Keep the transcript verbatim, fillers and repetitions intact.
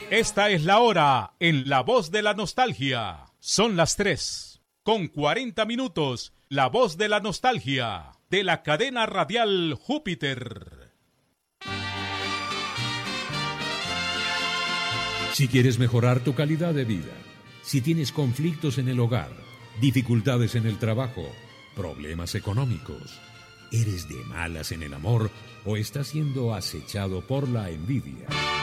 Esta es la hora en La Voz de la Nostalgia. Son las tres, con cuarenta minutos. La Voz de la Nostalgia, de la cadena radial Júpiter. Si quieres mejorar tu calidad de vida, si tienes conflictos en el hogar, dificultades en el trabajo, problemas económicos, eres de malas en el amor o estás siendo acechado por la envidia.